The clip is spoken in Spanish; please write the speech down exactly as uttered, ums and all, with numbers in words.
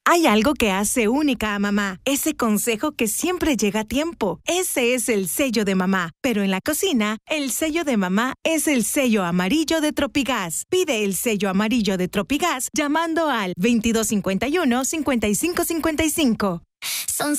Hay algo que hace única a mamá, ese consejo que siempre llega a tiempo. Ese es el sello de mamá. Pero en la cocina, el sello de mamá es el sello amarillo de Tropigas. Pide el sello amarillo de Tropigas llamando al veintidós cincuenta y uno, cincuenta y cinco cincuenta y cinco. Son